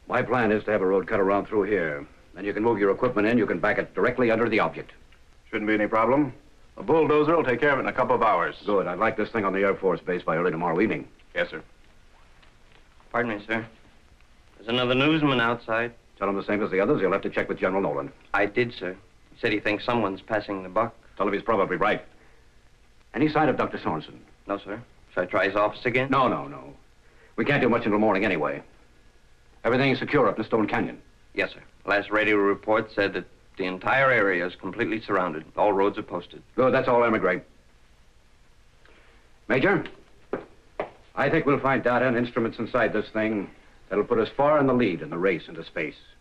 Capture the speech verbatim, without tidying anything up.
My plan is to have a road cut around through here. Then you can move your equipment in, you can back it directly under the object. Shouldn't be any problem. A bulldozer will take care of it in a couple of hours. Good. I'd like this thing on the Air Force Base by early tomorrow evening. Yes, sir. Pardon me, sir. There's another newsman outside. Tell him the same as the others. He'll have to check with General Nolan. I did, sir. He said he thinks someone's passing the buck. Tell him he's probably right. Any sign of Doctor Sorensen? No, sir. Should I try his office again? No, no, no. We can't do much until morning anyway. Everything's secure up in the Stone Canyon. Yes, sir. Last radio report said that the entire area is completely surrounded. All roads are posted. Good, that's all, Emigrate. Major, I think we'll find data and instruments inside this thing that'll put us far in the lead in the race into space.